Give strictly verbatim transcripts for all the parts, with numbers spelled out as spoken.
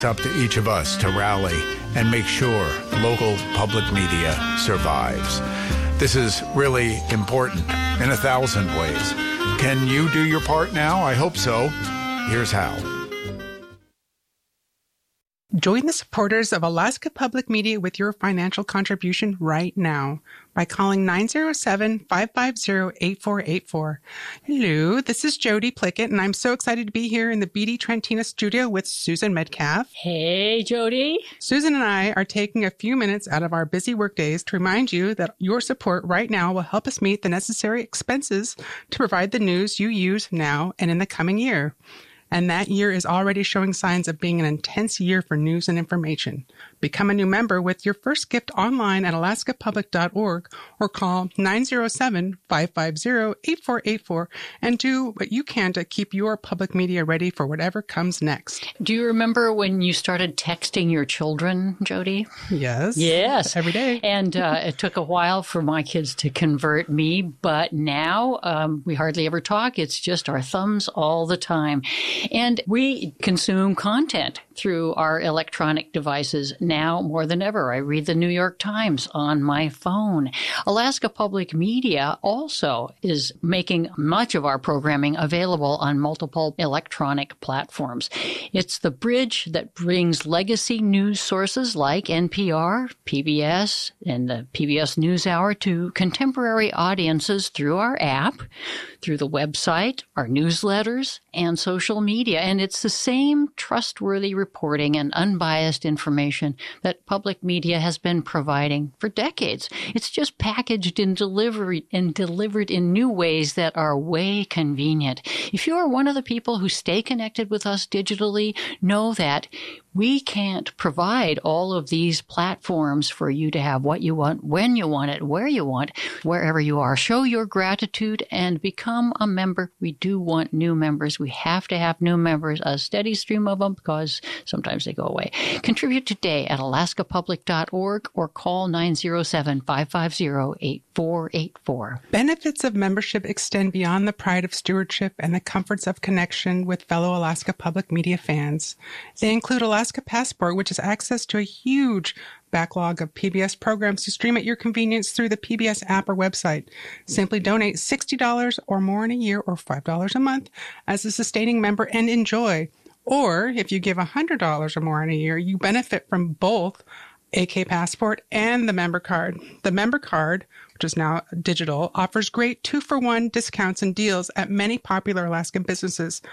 It's up to each of us to rally and make sure local public media survives. This is really important in a thousand ways. Can you do your part now? I hope so. Here's how. Join the supporters of Alaska Public Media with your financial contribution right now by calling nine zero seven, five five zero, eight four eight four. Hello, this is Jody Plickett, and I'm so excited to be here in the B D Trentina studio with Susan Metcalf. Hey, Jody. Susan and I are taking a few minutes out of our busy workdays to remind you that your support right now will help us meet the necessary expenses to provide the news you use now and in the coming year. And that year is already showing signs of being an intense year for news and information. Become a new member with your first gift online at alaska public dot org or call nine zero seven, five five zero, eight four eight four and do what you can to keep your public media ready for whatever comes next. Do you remember when you started texting your children, Jody? Yes. Yes. Every day. And uh, it took a while for my kids to convert me, but now um, we hardly ever talk. It's just our thumbs all the time. And we consume content through our electronic devices now more than ever. I read the New York Times on my phone. Alaska Public Media also is making much of our programming available on multiple electronic platforms. It's the bridge that brings legacy news sources like N P R, P B S, and the P B S NewsHour to contemporary audiences through our app, through the website, our newsletters, and social media. And it's the same trustworthy reporting and unbiased information that public media has been providing for decades. It's just packaged and delivered and delivered in new ways that are way convenient. If you are one of the people who stay connected with us digitally, know that we can't provide all of these platforms for you to have what you want, when you want it, where you want, wherever you are. Show your gratitude and become a member. We do want new members. We have to have new members, a steady stream of them, because sometimes they go away. Contribute today at alaska public dot org or call nine zero seven, five five zero, eight four eight four. Benefits of membership extend beyond the pride of stewardship and the comforts of connection with fellow Alaska Public Media fans. They include Alaska Passport, which is access to a huge backlog of P B S programs to stream at your convenience through the P B S app or website. Simply donate sixty dollars or more in a year or five dollars a month as a sustaining member and enjoy. Or if you give one hundred dollars or more in a year, you benefit from both A K Passport and the member card. The member card, which is now digital, offers great two-for-one discounts and deals at many popular Alaskan businesses.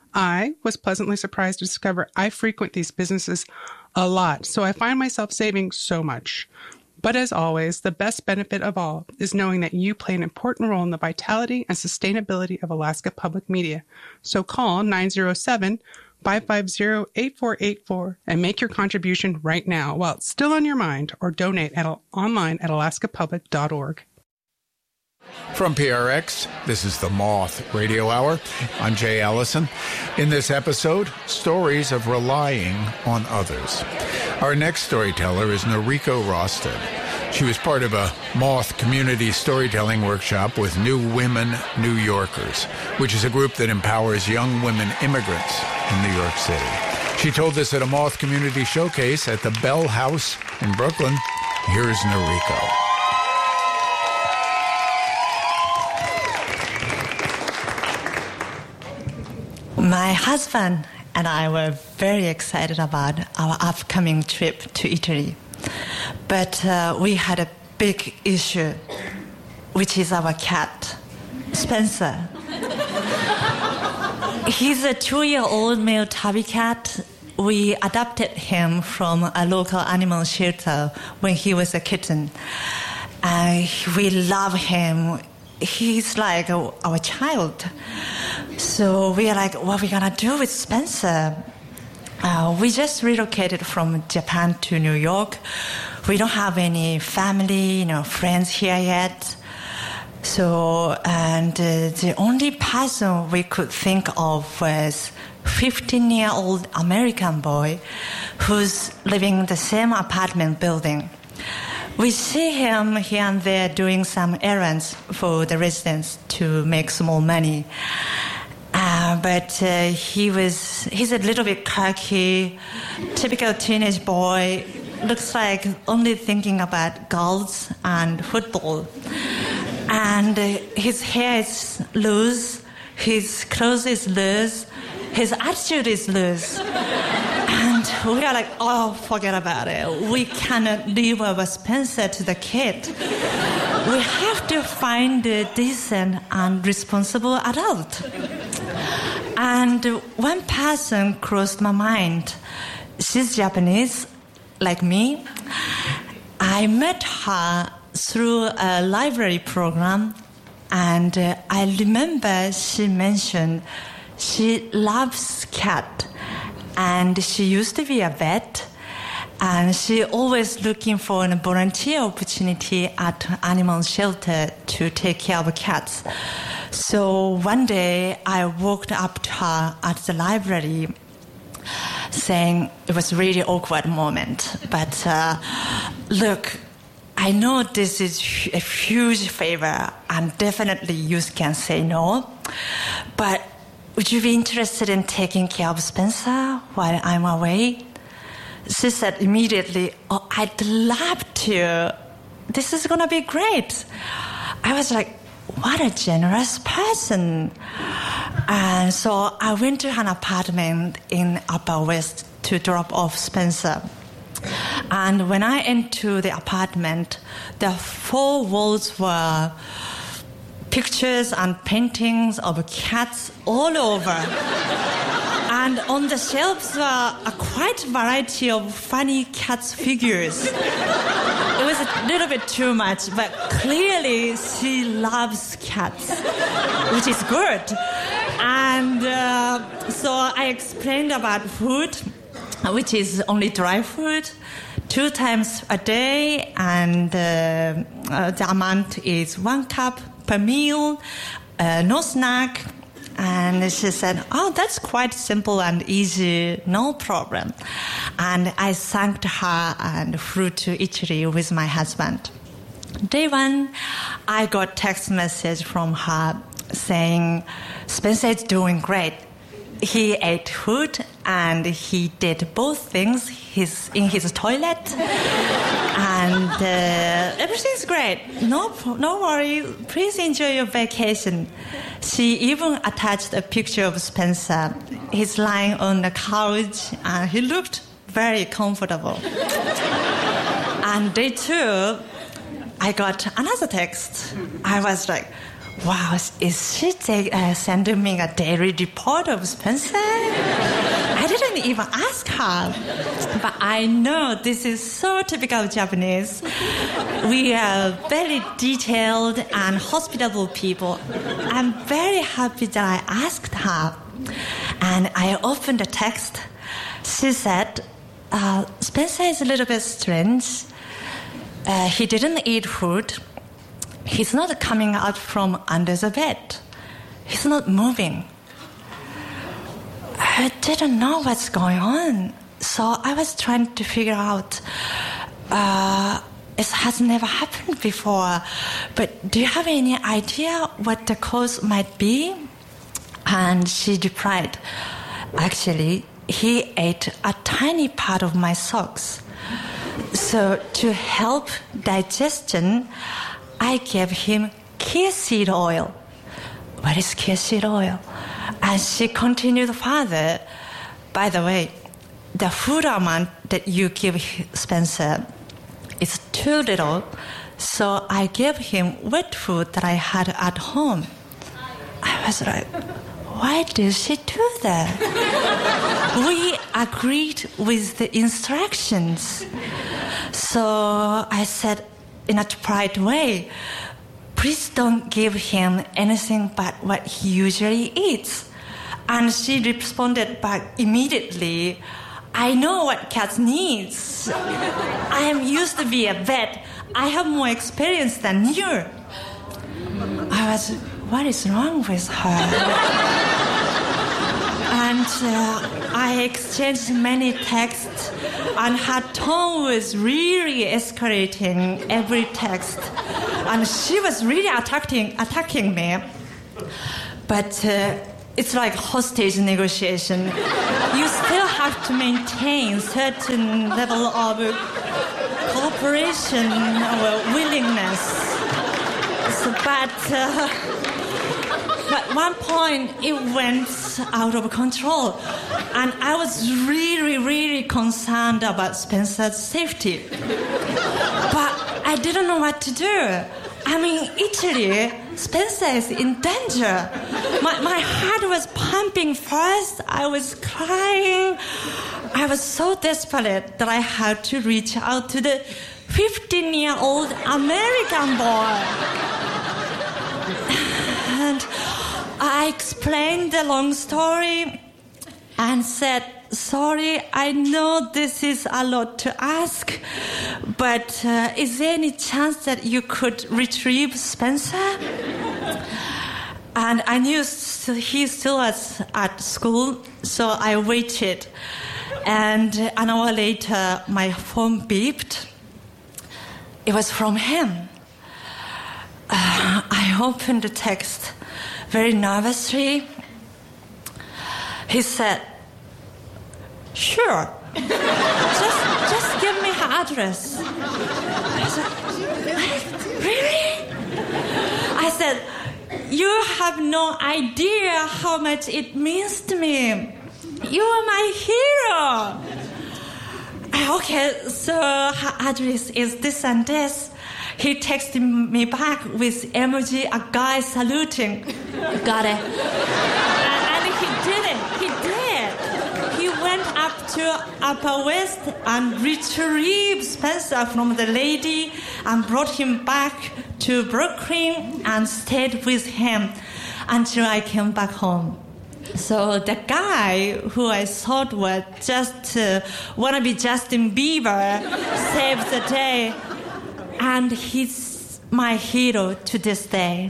I was pleasantly surprised to discover I frequent these businesses a lot, so I find myself saving so much. But as always, the best benefit of all is knowing that you play an important role in the vitality and sustainability of Alaska Public Media. So call nine zero seven, five five zero, eight four eight four and make your contribution right now while it's still on your mind, or donate at, online at alaska public dot org. From P R X, this is the Moth Radio Hour. I'm Jay Allison. In this episode, stories of relying on others. Our next storyteller is Noriko Rosted. She was part of a Moth community storytelling workshop with New Women New Yorkers, which is a group that empowers young women immigrants in New York City. She told us at a Moth community showcase at the Bell House in Brooklyn. Here's Noriko. My husband and I were very excited about our upcoming trip to Italy. But uh, we had a big issue, which is our cat, Spencer. He's a two-year-old male tabby cat. We adopted him from a local animal shelter when he was a kitten. Uh, we love him. He's like a, our child. So we are like, what are we going to do with Spencer? Uh, we just relocated from Japan to New York. We don't have any family, you know, friends here yet. So, and uh, the only person we could think of was fifteen-year-old American boy who's living in the same apartment building. We see him here and there doing some errands for the residents to make small money. Uh, but uh, he was, he's a little bit cocky, typical teenage boy, looks like only thinking about girls and football. And uh, his hair is loose, his clothes is loose, his attitude is loose. And we are like, oh, forget about it. We cannot leave our Spencer to the kid. We have to find a decent and responsible adult. And one person crossed my mind. She's Japanese, like me. I met her through a library program, and uh, I remember she mentioned she loves cat, and she used to be a vet, and she always looking for a volunteer opportunity at animal shelter to take care of cats. So one day I walked up to her at the library saying, it was a really awkward moment, but uh, look, I know this is a huge favor and definitely you can say no, but would you be interested in taking care of Spencer while I'm away? She said immediately, oh, I'd love to. This is going to be great. I was like, what a generous person. And so I went to an apartment in Upper West to drop off Spencer. And when I entered the apartment, the four walls were pictures and paintings of cats all over. And on the shelves were a quite variety of funny cat figures. It was a little bit too much, but clearly she loves cats, which is good. And uh, so I explained about food, which is only dry food, two times a day, and uh, uh, the amount is one cup per meal, uh, no snack. And she said, oh, that's quite simple and easy, no problem. And I thanked her and flew to Italy with my husband. Day one, I got text message from her saying, Spencer is doing great. He ate food and he did both things his, in his toilet. And uh, everything's great. No, no worry. Please enjoy your vacation. She even attached a picture of Spencer. He's lying on the couch and he looked very comfortable. And day two, I got another text. I was like, wow, is she take, uh, sending me a daily report of Spencer? I didn't even ask her. But I know this is so typical Japanese. We are very detailed and hospitable people. I'm very happy that I asked her. And I opened the text. She said, uh, Spencer is a little bit strange. Uh, he didn't eat food. He's not coming out from under the bed. He's not moving. I didn't know what's going on. So I was trying to figure out, uh, it has never happened before, but do you have any idea what the cause might be? And she replied, actually, he ate a tiny part of my socks. So to help digestion, I gave him chia seed oil. What is chia seed oil? And she continued further. By the way, the food amount that you give Spencer is too little, so I gave him wet food that I had at home. I was like, why did she do that? We agreed with the instructions. So I said, in a polite way, please don't give him anything but what he usually eats. And she responded back immediately, I know what cats needs. I am used to be a vet. I have more experience than you. I was, what is wrong with her? And uh, I exchanged many texts, and her tone was really escalating every text. And she was really attacking, attacking me. But uh, it's like hostage negotiation. You still have to maintain certain level of cooperation or willingness. So, but, uh, but at one point, it went out of control. And I was really, really concerned about Spencer's safety. But I didn't know what to do. I mean, Italy, Spencer is in danger. My, my heart was pumping fast. I was crying. I was so desperate that I had to reach out to the fifteen-year-old American boy. And I explained the long story and said, sorry, I know this is a lot to ask, but uh, is there any chance that you could retrieve Spencer? And I knew st- he still was at school, so I waited. And an hour later, my phone beeped. It was from him. Uh, I opened the text very nervously. He said, sure. just, just give me her address. I said, really? I said, you have no idea how much it means to me. You are my hero. Okay, so her address is this and this. He texted me back with emoji, a guy saluting. Got it. And, and he did it. He did. He went up to Upper West and retrieved Spencer from the lady and brought him back to Brooklyn and stayed with him until I came back home. So the guy who I thought was just uh, wannabe Justin Bieber saved the day, and he's my hero to this day.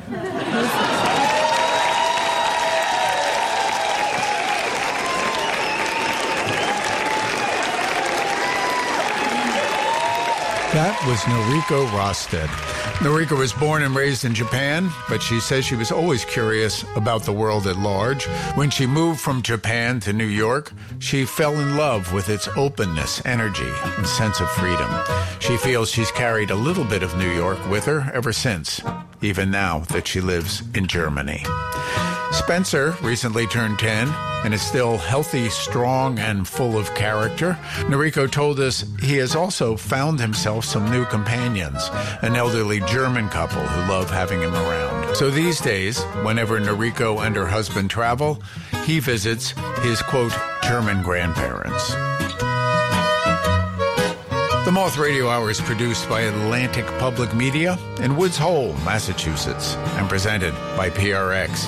That was Noriko Rosted. Noriko was born and raised in Japan, but she says she was always curious about the world at large. When she moved from Japan to New York, she fell in love with its openness, energy, and sense of freedom. She feels she's carried a little bit of New York with her ever since, even now that she lives in Germany. Spencer recently turned ten and is still healthy, strong, and full of character. Noriko told us he has also found himself some new companions, an elderly German couple who love having him around. So these days, whenever Noriko and her husband travel, he visits his, quote, German grandparents. The Moth Radio Hour is produced by Atlantic Public Media in Woods Hole, Massachusetts, and presented by P R X.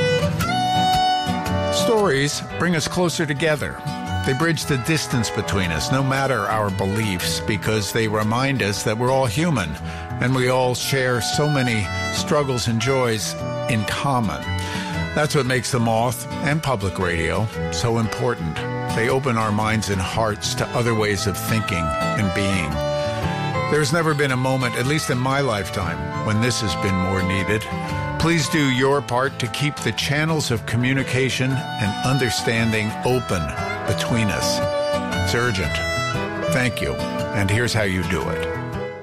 Stories bring us closer together. They bridge the distance between us, no matter our beliefs, because they remind us that we're all human and we all share so many struggles and joys in common. That's what makes the Moth and public radio so important. They open our minds and hearts to other ways of thinking and being. There's never been a moment, at least in my lifetime, when this has been more needed. Please do your part to keep the channels of communication and understanding open between us. It's urgent. Thank you. And here's how you do it.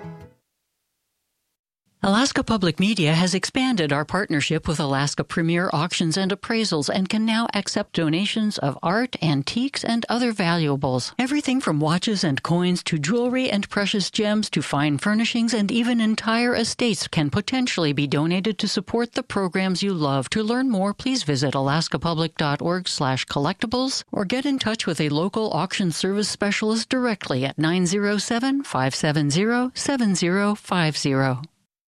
Alaska Public Media has expanded our partnership with Alaska Premier Auctions and Appraisals and can now accept donations of art, antiques, and other valuables. Everything from watches and coins to jewelry and precious gems to fine furnishings and even entire estates can potentially be donated to support the programs you love. To learn more, please visit alaskapublic.org slash collectibles or get in touch with a local auction service specialist directly at nine oh seven, five seven zero, seven zero five zero.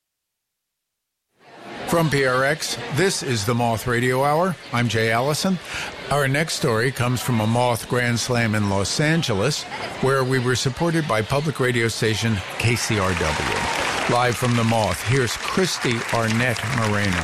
From P R X, this is the Moth Radio Hour. I'm Jay Allison. Our next story comes from a Moth Grand Slam in Los Angeles, where we were supported by public radio station K C R W. Live from the Moth, here's Christy Arnett Moreno.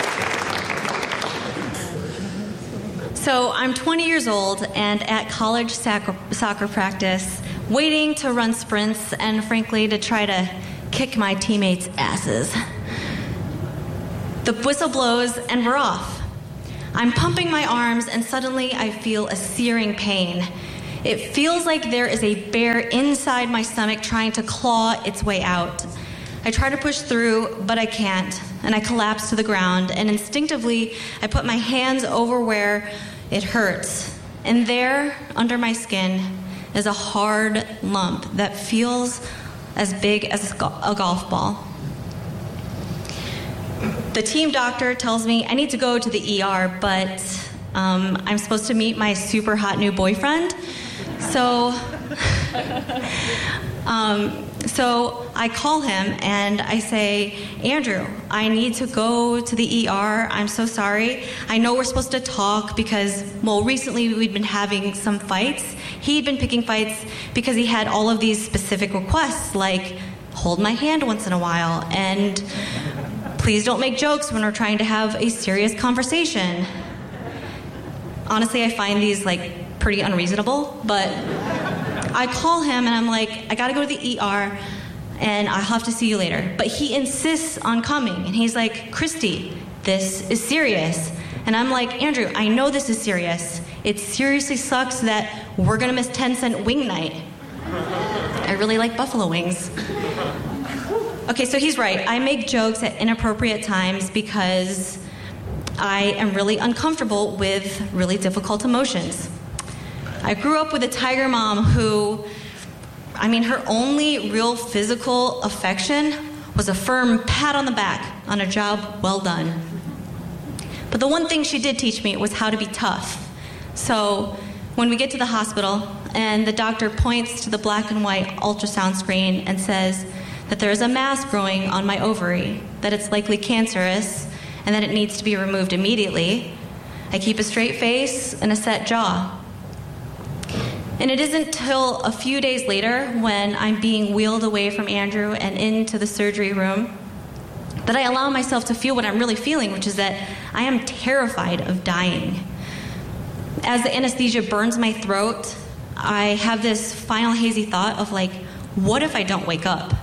So I'm twenty years old and at college soccer, soccer practice, waiting to run sprints and, frankly, to try to kick my teammates' asses. The whistle blows and we're off. I'm pumping my arms, and suddenly I feel a searing pain. It feels like there is a bear inside my stomach trying to claw its way out. I try to push through, but I can't, and I collapse to the ground, and instinctively I put my hands over where it hurts. And there, under my skin, is a hard lump that feels as big as a golf ball. The team doctor tells me I need to go to the E R, but um, I'm supposed to meet my super hot new boyfriend. So, um, so I call him and I say, Andrew, I need to go to the E R. I'm so sorry. I know we're supposed to talk because, well, recently we'd been having some fights. He'd been picking fights because he had all of these specific requests, like hold my hand once in a while, and please don't make jokes when we're trying to have a serious conversation. Honestly, I find these like pretty unreasonable, but I call him and I'm like, I gotta go to the E R and I'll have to see you later. But he insists on coming and he's like, Christy, this is serious. And I'm like, Andrew, I know this is serious. It seriously sucks that we're gonna miss ten cent wing night. I really like buffalo wings. Okay, so he's right. I make jokes at inappropriate times because I am really uncomfortable with really difficult emotions. I grew up with a tiger mom who, I mean, her only real physical affection was a firm pat on the back on a job well done. But the one thing she did teach me was how to be tough. So when we get to the hospital and the doctor points to the black and white ultrasound screen and says that there is a mass growing on my ovary, that it's likely cancerous, and that it needs to be removed immediately, I keep a straight face and a set jaw. And it isn't till a few days later, when I'm being wheeled away from Andrew and into the surgery room, that I allow myself to feel what I'm really feeling, which is that I am terrified of dying. As the anesthesia burns my throat, I have this final hazy thought of like, what if I don't wake up?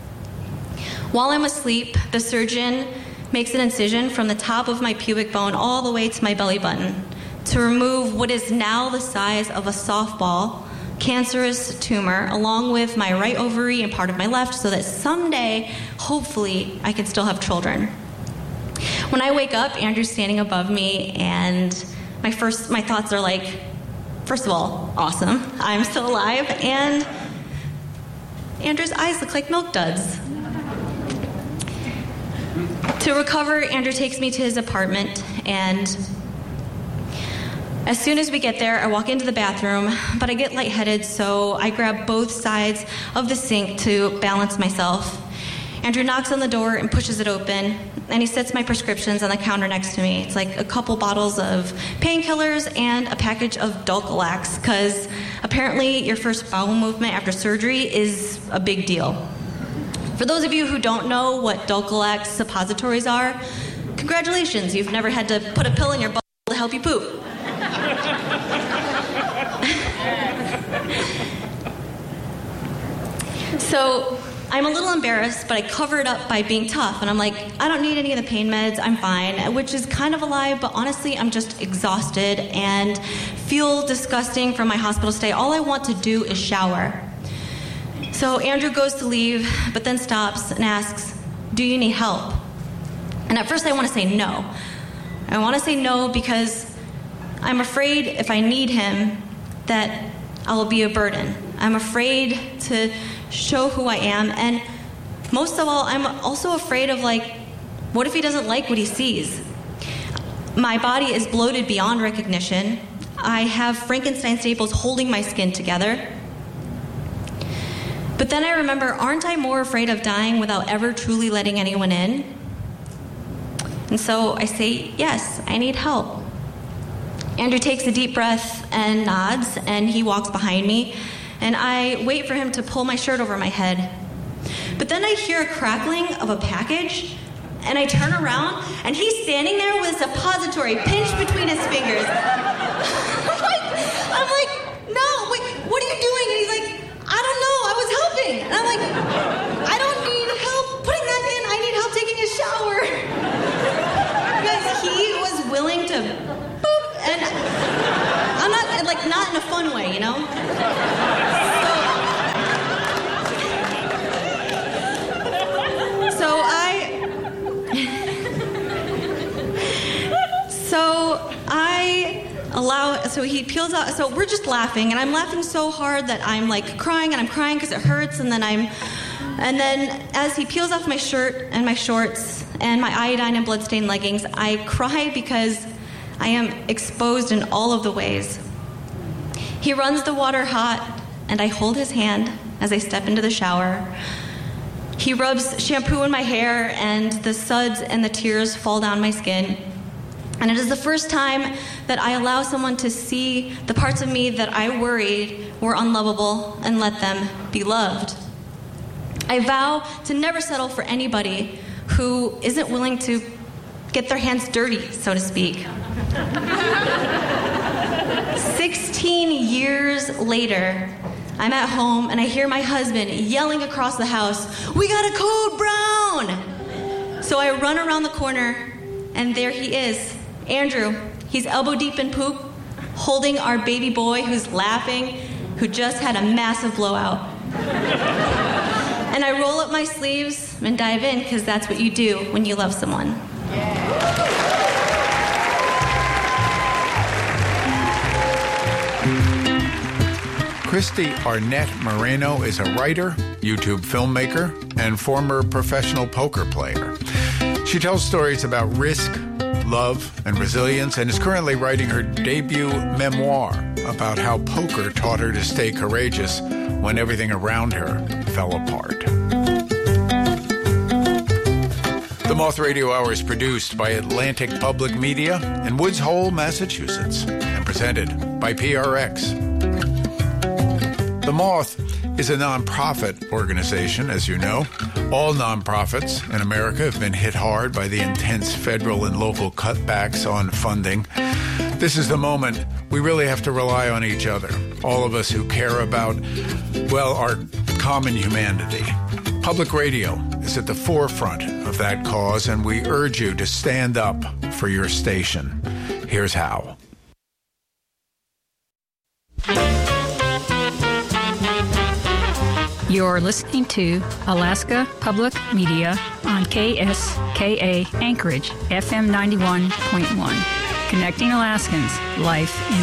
While I'm asleep, the surgeon makes an incision from the top of my pubic bone all the way to my belly button to remove what is now the size of a softball cancerous tumor along with my right ovary and part of my left, so that someday, hopefully, I can still have children. When I wake up, Andrew's standing above me, and my first my thoughts are like, first of all, awesome, I'm still alive, and Andrew's eyes look like milk duds. To recover, Andrew takes me to his apartment, and as soon as we get there, I walk into the bathroom, but I get lightheaded, so I grab both sides of the sink to balance myself. Andrew knocks on the door and pushes it open, and he sets my prescriptions on the counter next to me. It's like a couple bottles of painkillers and a package of Dulcolax, because apparently your first bowel movement after surgery is a big deal. For those of you who don't know what Dulcolax suppositories are, congratulations, you've never had to put a pill in your butt to help you poop. So I'm a little embarrassed, but I cover it up by being tough. And I'm like, I don't need any of the pain meds, I'm fine, which is kind of a lie, but honestly, I'm just exhausted and feel disgusting from my hospital stay. All I want to do is shower. So Andrew goes to leave, but then stops and asks, do you need help? And at first I want to say no. I want to say no because I'm afraid if I need him that I will be a burden. I'm afraid to show who I am, and most of all, I'm also afraid of, like, what if he doesn't like what he sees? My body is bloated beyond recognition. I have Frankenstein staples holding my skin together. But then I remember, aren't I more afraid of dying without ever truly letting anyone in? And so I say, yes, I need help. Andrew takes a deep breath and nods, and he walks behind me, and I wait for him to pull my shirt over my head. But then I hear a crackling of a package, and I turn around, and he's standing there with a suppository pinched between his fingers. I'm like, I'm like, no, wait, what are you doing? And he's like, I don't know, I was helping. And I'm like, I don't need help putting that in, I need help taking a shower. Because he was willing to he peels out. So we're just laughing, and I'm laughing so hard that I'm like crying, and I'm crying because it hurts. And then I'm, and then as he peels off my shirt and my shorts and my iodine and bloodstained leggings, I cry because I am exposed in all of the ways. He runs the water hot, and I hold his hand as I step into the shower. He rubs shampoo in my hair, and the suds and the tears fall down my skin. And it is the first time that I allow someone to see the parts of me that I worried were unlovable and let them be loved. I vow to never settle for anybody who isn't willing to get their hands dirty, so to speak. Sixteen years later, I'm at home and I hear my husband yelling across the house, "We got a code brown!" So I run around the corner, and there he is, Andrew. He's elbow deep in poop, holding our baby boy who's laughing, who just had a massive blowout. And I roll up my sleeves and dive in, because that's what you do when you love someone. Christy Arnett Moreno is a writer, YouTube filmmaker, and former professional poker player. She tells stories about risk, love, and resilience, and is currently writing her debut memoir about how poker taught her to stay courageous when everything around her fell apart. The Moth Radio Hour is produced by Atlantic Public Media in Woods Hole, Massachusetts, and presented by P R X. The Moth is a nonprofit organization, as you know. All nonprofits in America have been hit hard by the intense federal and local cutbacks on funding. This is the moment we really have to rely on each other, all of us who care about, well, our common humanity. Public radio is at the forefront of that cause, and we urge you to stand up for your station. Here's how. You're listening to Alaska Public Media on K S K A Anchorage, F M ninety-one point one. Connecting Alaskans, life in